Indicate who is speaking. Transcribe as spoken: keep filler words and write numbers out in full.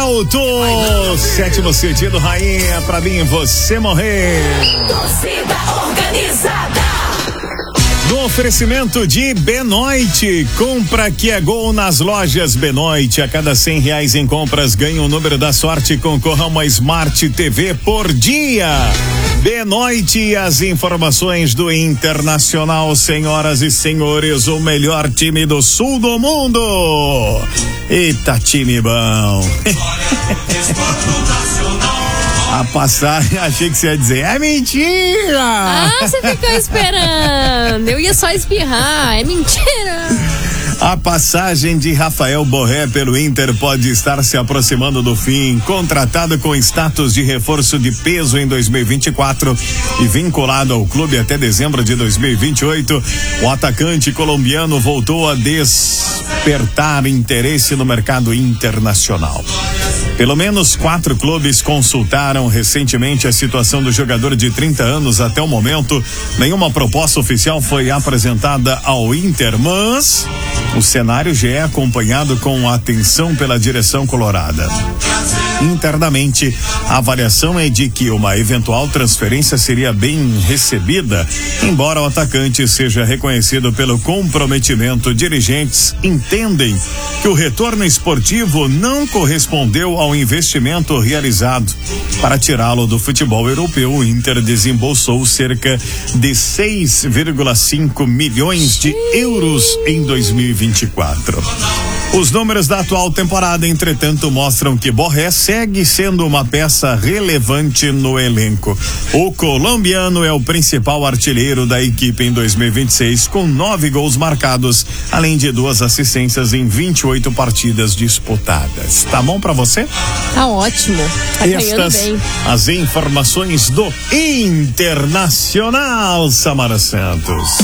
Speaker 1: Arauto, sétimo sentido, rainha, pra mim você morrer.
Speaker 2: Torcida organizada.
Speaker 1: No oferecimento de Benoit, compra que é gol nas lojas Benoit. A cada cem reais em compras ganha o número da sorte e concorra a uma Smart T V por dia. Benoit e as informações do Internacional, senhoras e senhores, o melhor time do sul do mundo. Eita, time bom. A passagem, achei que você ia dizer, é mentira!
Speaker 3: Ah, você ficou esperando. Eu ia só espirrar, é mentira.
Speaker 1: A passagem de Rafael Borré pelo Inter pode estar se aproximando do fim. Contratado com status de reforço de peso em dois mil e vinte e quatro e vinculado ao clube até dezembro de dois mil e vinte e oito, o atacante colombiano voltou a despertar interesse no mercado internacional. Pelo menos quatro clubes consultaram recentemente a situação do jogador de trinta anos. Até o momento, nenhuma proposta oficial foi apresentada ao Inter, mas o cenário já é acompanhado com atenção pela direção colorada. Internamente, a avaliação é de que uma eventual transferência seria bem recebida, embora o atacante seja reconhecido pelo comprometimento. Dirigentes entendem que o retorno esportivo não correspondeu ao investimento realizado. Para tirá-lo do futebol europeu, o Inter desembolsou cerca de seis vírgula cinco milhões de euros em dois mil e vinte e quatro. Os números da atual temporada, entretanto, mostram que Borré segue sendo uma peça relevante no elenco. O colombiano é o principal artilheiro da equipe em dois mil e vinte e seis, com nove gols marcados, além de duas assistências em vinte e oito partidas disputadas. Tá bom pra você?
Speaker 3: Tá ótimo. Tá
Speaker 1: Estas
Speaker 3: bem.
Speaker 1: as informações do Internacional, Samara Santos.